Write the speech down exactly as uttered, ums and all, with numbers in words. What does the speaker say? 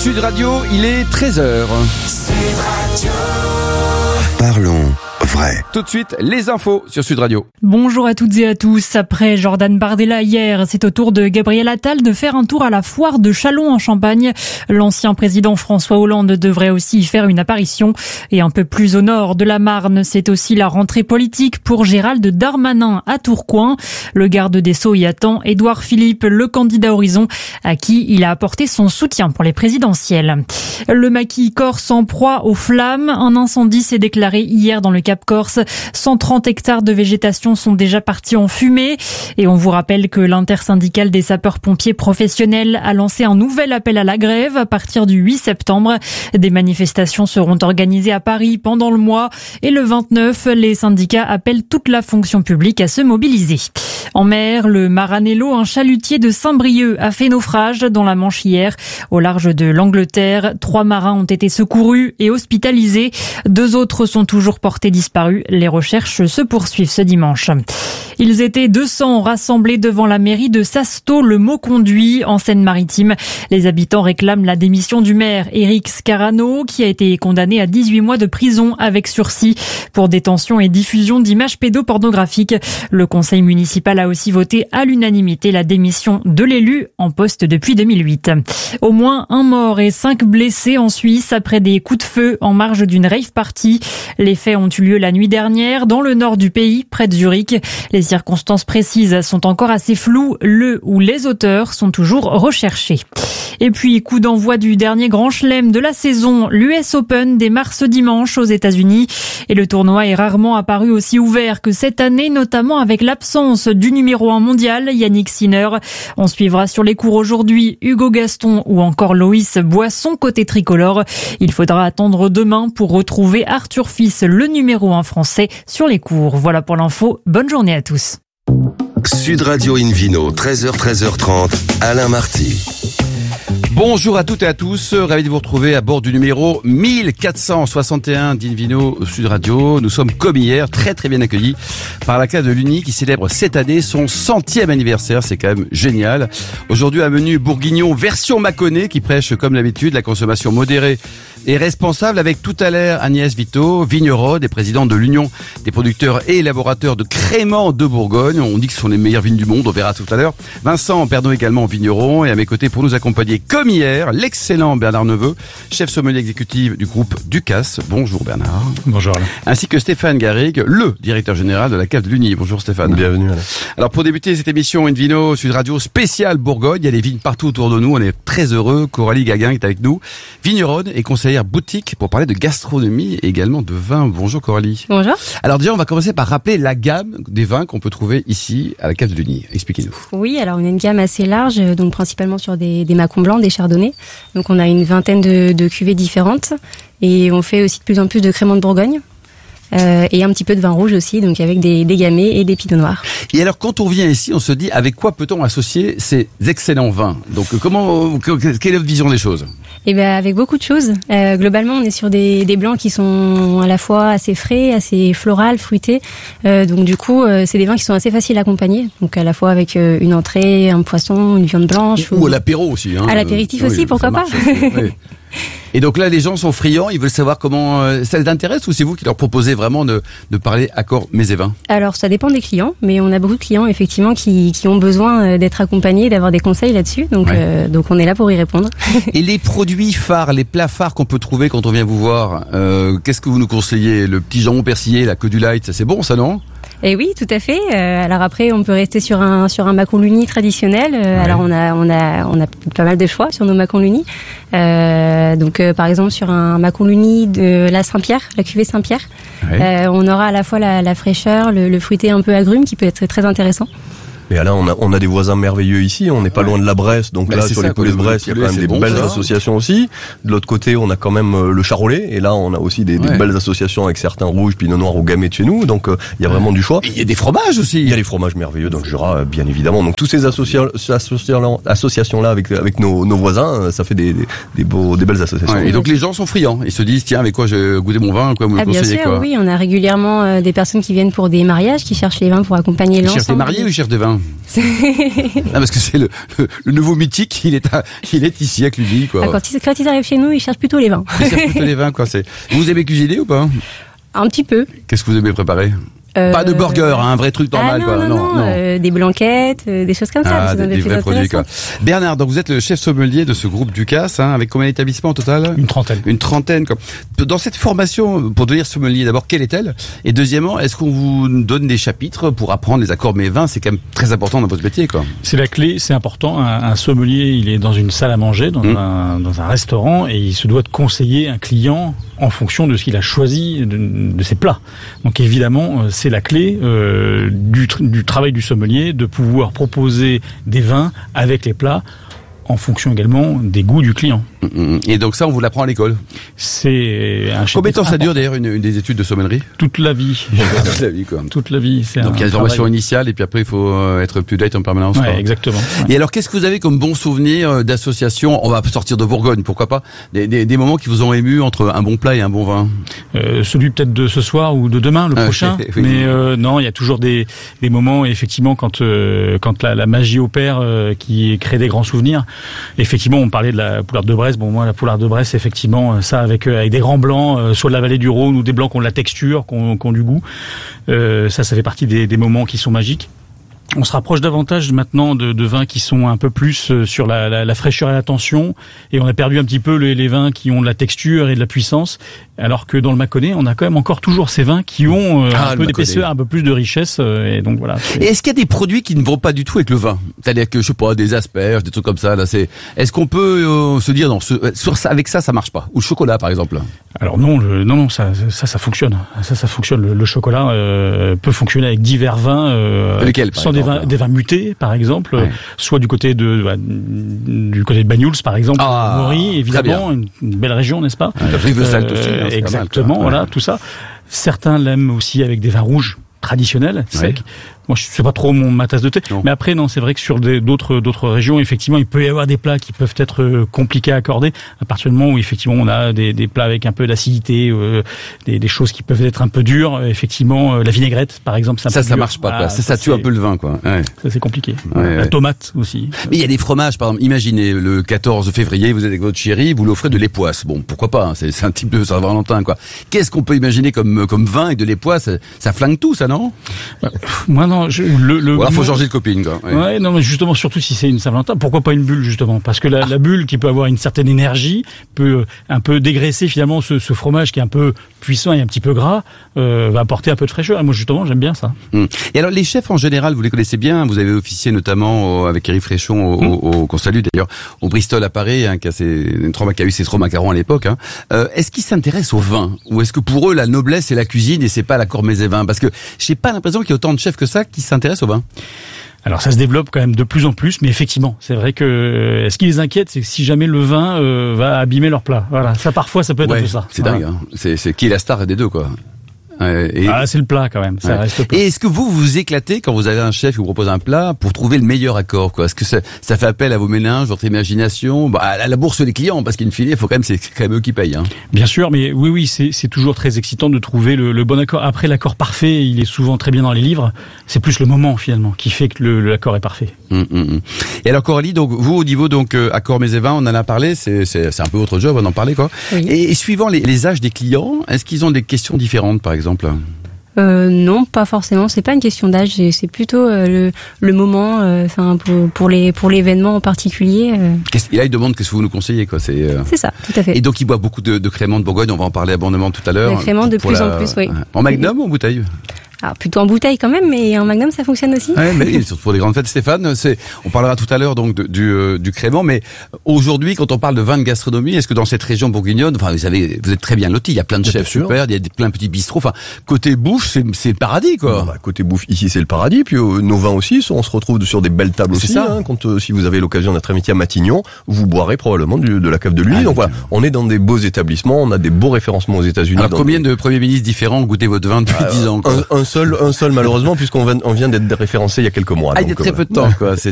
Sud Radio, il est treize heures. Sud Radio. Parlons vrai. Tout de suite, les infos sur Sud Radio. Bonjour à toutes et à tous. Après Jordan Bardella hier, c'est au tour de Gabriel Attal de faire un tour à la foire de Châlons en Champagne. L'ancien président François Hollande devrait aussi y faire une apparition. Et un peu plus au nord de la Marne, c'est aussi la rentrée politique pour Gérald Darmanin à Tourcoing. Le garde des Sceaux y attend Édouard Philippe, le candidat Horizon, à qui il a apporté son soutien pour les présidentielles. Le maquis corse en proie aux flammes. Un incendie s'est déclaré hier dans le Cap-Corse. cent trente hectares de végétation sont déjà partis en fumée. Et on vous rappelle que l'intersyndicale des sapeurs-pompiers professionnels a lancé un nouvel appel à la grève à partir du huit septembre. Des manifestations seront organisées à Paris pendant le mois. Et le vingt-neuf, les syndicats appellent toute la fonction publique à se mobiliser. En mer, le Maranello, un chalutier de Saint-Brieuc, a fait naufrage dans la Manche hier, au large de l'Angleterre. Trois marins ont été secourus et hospitalisés. Deux autres sont toujours portés disparus. Les recherches se poursuivent ce dimanche. Ils étaient deux cents rassemblés devant la mairie de Sasto, le Mauconduit, en Seine-Maritime. Les habitants réclament la démission du maire Éric Scarano, qui a été condamné à dix-huit mois de prison avec sursis pour détention et diffusion d'images pédopornographiques. Le conseil municipal a aussi voté à l'unanimité la démission de l'élu en poste depuis deux mille huit. Au moins un mort et cinq blessés en Suisse après des coups de feu en marge d'une rave party. Les faits ont eu lieu la nuit dernière dans le nord du pays, près de Zurich. Les circonstances précises sont encore assez floues. Le ou les auteurs sont toujours recherchés. Et puis, coup d'envoi du dernier grand chelem de la saison. L'U S Open démarre ce dimanche aux États-Unis. Et le tournoi est rarement apparu aussi ouvert que cette année, notamment avec l'absence du numéro un mondial, Yannick Sinner. On suivra sur les cours aujourd'hui Hugo Gaston ou encore Loïs Boisson côté tricolore. Il faudra attendre demain pour retrouver Arthur Fils, le numéro un français, sur les cours. Voilà pour l'info. Bonne journée à tous. Sud Radio Invino, treize heures, treize heures trente, Alain Marty. Bonjour à toutes et à tous, ravi de vous retrouver à bord du numéro mille quatre cent soixante et un d'Invino Sud Radio. Nous sommes comme hier, très très bien accueillis par la classe de l'Uni qui célèbre cette année son centième anniversaire, c'est quand même génial. Aujourd'hui un menu bourguignon version Mâconnais qui prêche comme d'habitude la consommation modérée et responsable avec tout à l'heure Agnès Vito, vigneronne et présidente de l'Union des producteurs et élaborateurs de créments de Bourgogne. On dit que ce sont les meilleures vignes du monde, on verra tout à l'heure. Vincent Perdon également vigneron et à mes côtés pour nous accompagner comme hier, l'excellent Bernard Neveu, chef sommelier exécutif du groupe Ducasse. Bonjour Bernard. Bonjour Alain. Ainsi que Stéphane Garrigue, le directeur général de la cave de l'Uni. Bonjour Stéphane. Bienvenue Alain. Alors pour débuter cette émission Invino Sud Radio spéciale Bourgogne, il y a des vignes partout autour de nous, on est très heureux. Coralie Gaguin est avec nous, vigneronne et conseillère boutique pour parler de gastronomie et également de vin. Bonjour Coralie. Bonjour. Alors déjà on va commencer par rappeler la gamme des vins qu'on peut trouver ici à la cave de l'Uni. Expliquez-nous. Oui, alors on a une gamme assez large, donc principalement sur des, des Mâcons blancs, des Chardonnays. Donc on a une vingtaine de, de cuvées différentes et on fait aussi de plus en plus de créments de Bourgogne. Euh, et un petit peu de vin rouge aussi, donc avec des, des gamay et des pinots noirs. Et alors, quand on vient ici, on se dit avec quoi peut-on associer ces excellents vins ? Donc, comment, quelle est votre vision des choses ? Eh ben, avec beaucoup de choses. Euh, globalement, on est sur des, des blancs qui sont à la fois assez frais, assez floral, fruités. Euh, donc, du coup, euh, c'est des vins qui sont assez faciles à accompagner. Donc, à la fois avec euh, une entrée, un poisson, une viande blanche. Ou, ou à l'apéro aussi. Hein. À l'apéritif euh, aussi, oui, pourquoi pas. Oui. Et donc là, les gens sont friands, ils veulent savoir comment euh, ça les intéresse ou c'est vous qui leur proposez vraiment de, de parler accord mets et vins ? Alors, ça dépend des clients, mais on a beaucoup de clients effectivement qui, qui ont besoin d'être accompagnés, d'avoir des conseils là-dessus. Donc, ouais. euh, donc on est là pour y répondre. Et les produits phares, les plats phares qu'on peut trouver quand on vient vous voir, euh, qu'est-ce que vous nous conseillez ? Le petit jambon persillé, la queue du light, ça c'est bon ça, non ? Et oui, tout à fait. Euh, alors après, on peut rester sur un sur un Mâcon Luni traditionnel. Euh, ouais. Alors on a on a on a pas mal de choix sur nos Mâcon Luni. Euh, donc euh, par exemple sur un Mâcon Luni de la Saint-Pierre, la cuvée Saint-Pierre, ouais. euh, on aura à la fois la, la fraîcheur, le, le fruité un peu agrume qui peut être très intéressant. Et là, on a, on a des voisins merveilleux ici. On n'est pas ouais. loin de la Bresse, donc bah, là, sur ça, les poulets de Bresse, il y a quand même des bon, belles ça. associations aussi. De l'autre côté, on a quand même le Charolais, et là, on a aussi des, ouais. des belles associations avec certains rouges, pinot noir ou gamay de chez nous. Donc, il euh, y a vraiment du choix. Il y a des fromages aussi. Il y a des fromages merveilleux dans le Jura, bien évidemment. Donc, tous ces associa- associations-là avec avec nos, nos voisins, ça fait des, des, des beaux, des belles associations. Ouais, et donc, les gens sont friands. Ils se disent, tiens, avec quoi je goûter mon vin, quoi, vous ah, me conseillez bien sûr, quoi. Oui, on a régulièrement euh, des personnes qui viennent pour des mariages, qui cherchent les vins pour accompagner l'ensemble. Ils cherchent des mariés ou ils cherchent des vins? Non, parce que c'est le, le, le nouveau mythique, il est, à, il est ici à Cluny, quoi. Ah, quand, ils, quand ils arrivent chez nous, ils cherchent plutôt les vins. Ils cherchent plutôt les vins, quoi. C'est... Vous aimez cuisiner ou pas? Un petit peu. Qu'est-ce que vous aimez préparer? Euh... Pas de burger, hein, un vrai truc normal, ah, non, quoi. Non, non, non. Euh, des blanquettes, euh, des choses comme ça. Ah, des, des vrais produits, quoi. Bernard, donc vous êtes le chef sommelier de ce groupe Ducasse, hein, avec combien d'établissements au total? Une trentaine. Une trentaine, quoi. Dans cette formation, pour devenir sommelier, d'abord, quelle est-elle? Et deuxièmement, est-ce qu'on vous donne des chapitres pour apprendre les accords mets vins? C'est quand même très important dans votre métier, quoi. C'est la clé, c'est important. Un, un sommelier, il est dans une salle à manger, dans, mmh. un, dans un restaurant, et il se doit de conseiller un client en fonction de ce qu'il a choisi de, de ses plats. Donc évidemment, c'est la clé euh, du, du travail du sommelier, de pouvoir proposer des vins avec les plats en fonction également des goûts du client. Et donc ça, on vous l'apprend à l'école? C'est un Combien de temps ça dure d'ailleurs une, une des études de sommellerie? Toute la vie. Toute la vie, quoi. Toute la vie. C'est donc il y a une formation initiale et puis après il faut être up-to-date en permanence. Ouais, exactement. Ouais. Et alors qu'est-ce que vous avez comme bon souvenir d'associations? On va sortir de Bourgogne, pourquoi pas? Des, des, des moments qui vous ont ému entre un bon plat et un bon vin? euh, Celui peut-être de ce soir ou de demain, le ah, prochain. Okay, oui. Mais euh, non, il y a toujours des, des moments, effectivement, quand, euh, quand la, la magie opère, euh, qui crée des grands souvenirs. Effectivement, on parlait de la poularde de Bresse. Bon, moi, la poularde de Bresse, effectivement, ça avec avec des grands blancs, euh, soit de la vallée du Rhône ou des blancs qui ont de la texture, qui ont, qui ont du goût. Euh, ça, ça fait partie des, des moments qui sont magiques. On se rapproche davantage maintenant de, de vins qui sont un peu plus sur la, la, la fraîcheur et la tension, et on a perdu un petit peu les, les vins qui ont de la texture et de la puissance, alors que dans le Mâconnais, on a quand même encore toujours ces vins qui ont euh, ah, un peu d'épaisseur, un peu plus de richesse, euh, et donc voilà. Et est-ce qu'il y a des produits qui ne vont pas du tout avec le vin? C'est-à-dire que, je sais pas, des asperges, des trucs comme ça, là, c'est, est-ce qu'on peut euh, se dire, non, ce, sur ça, avec ça, ça marche pas? Ou le chocolat, par exemple? Alors non, le, non, non, ça, ça, ça fonctionne. Ça, ça fonctionne. Le, le chocolat euh, peut fonctionner avec divers vins. Euh, Lesquels, par sans exemple, des vins, des vins mutés, par exemple, ouais. Soit du côté de, bah, du côté de Banyuls, par exemple, ah, Maury, évidemment, une, une belle région, n'est-ce pas? Ouais, Rivesaltes euh, aussi. Hein, exactement, mal, voilà, tout ça. Certains l'aiment aussi avec des vins rouges traditionnels, secs. Ouais. Moi, je sais pas trop mon, ma tasse de thé. Non. Mais après, non, c'est vrai que sur des, d'autres, d'autres régions, effectivement, il peut y avoir des plats qui peuvent être euh, compliqués à accorder. À partir du moment où, effectivement, on a des, des plats avec un peu d'acidité, euh, des, des choses qui peuvent être un peu dures. Euh, effectivement, euh, la vinaigrette, par exemple, c'est un ça, peu ça dur. marche pas, voilà, quoi. Ça, ça tue un peu le vin, quoi. Ouais. Ça, c'est compliqué. Ouais, ouais. La ouais. tomate aussi. Mais il y a des fromages, par exemple. Imaginez, le quatorze février, vous êtes avec votre chérie, vous l'offrez de l'époisse. Bon, pourquoi pas, hein, c'est, c'est un type de Saint-Valentin, quoi. Qu'est-ce qu'on peut imaginer comme, comme vin avec de l'époisse? Ça, ça flingue tout, ça, non? Bah, moi, non, je, le, le, Voilà, faut changer de copine, quoi. Ouais. ouais, non, mais justement, surtout si c'est une Saint-Valentin, pourquoi pas une bulle, justement? Parce que la, ah. la bulle, qui peut avoir une certaine énergie, peut un peu dégraisser, finalement, ce, ce fromage qui est un peu puissant et un petit peu gras, euh, va apporter un peu de fraîcheur. Et moi, justement, j'aime bien ça. Hum. Et alors, les chefs, en général, vous les connaissez bien. Vous avez officié, notamment, avec Eric Fréchon, au, hum. au, au, qu'on salue, d'ailleurs, au Bristol à Paris, hein, qui a, ses, qui a eu ses trois macarons à l'époque, hein. Euh, est-ce qu'ils s'intéressent au vin? Ou est-ce que pour eux, la noblesse, c'est la cuisine et c'est pas l'accord mets et vins? Parce que j'ai pas l'impression qu'il y a autant de chefs que ça qui s'intéressent au vin. Alors ça se développe quand même de plus en plus, mais effectivement, c'est vrai que ce qui les inquiète, c'est que si jamais le vin euh, va abîmer leur plat. Voilà, ça parfois, ça peut être ouais, un peu ça. C'est voilà. dingue, hein. C'est, c'est qui est la star des deux, quoi. Et... Ah, c'est le plat quand même, ça ouais. reste le plat. Et est-ce que vous vous éclatez quand vous avez un chef qui vous propose un plat pour trouver le meilleur accord, quoi? Est-ce que ça, ça fait appel à vos méninges, votre imagination, bah, à la bourse des clients, parce qu'in fine, il faut quand même, c'est quand même eux qui payent, hein. Bien sûr, mais oui, oui, c'est, c'est toujours très excitant de trouver le, le bon accord. Après, l'accord parfait, il est souvent très bien dans les livres. C'est plus le moment finalement qui fait que le, l'accord est parfait. Hum, hum, hum. Et alors, Coralie, donc vous au niveau donc euh, accord mets et vins, on en a parlé, c'est, c'est, c'est un peu votre job, on en parlait, quoi. Oui. Et, et suivant les, les âges des clients, est-ce qu'ils ont des questions différentes, par exemple? Euh, non, pas forcément. C'est pas une question d'âge. C'est, c'est plutôt euh, le, le moment. Enfin, euh, pour, pour les pour l'événement en particulier. Euh... Et là, il demande qu'est-ce que vous nous conseillez, quoi. C'est. Euh... C'est ça, tout à fait. Et donc, il boit beaucoup de, de créments de Bourgogne. On va en parler abondamment tout à l'heure. Le crément de plus la... en plus, oui. En magnum ou en bouteille? Alors, plutôt en bouteille quand même, mais en magnum ça fonctionne aussi. Ouais, mais surtout pour les grandes fêtes, Stéphane. C'est, on parlera tout à l'heure donc de, du euh, du crément, mais aujourd'hui, quand on parle de vin de gastronomie, est-ce que dans cette région bourguignonne, enfin, vous savez, vous êtes très bien lotis. Il y a plein de chefs super, il y a des, plein de petits bistrots. Enfin, côté bouffe, c'est c'est le paradis, quoi. Non, bah, côté bouffe, ici c'est le paradis. Puis euh, nos vins aussi, on se retrouve sur des belles tables c'est aussi. Ça. Hein, quand euh, si vous avez l'occasion d'être invité à Matignon, vous boirez probablement du, de la cave de l'Uly. Ah, donc voilà, on est dans des beaux établissements, on a des beaux référencements aux États-Unis. Alors combien des... de premiers ministres différents ont goûté votre vin depuis dix ans, quoi? Un, un seul, un seul malheureusement. Heureusement, puisqu'on vient, on vient d'être référencé il y a quelques mois. Ah, il y a très peu de temps, quoi. C'est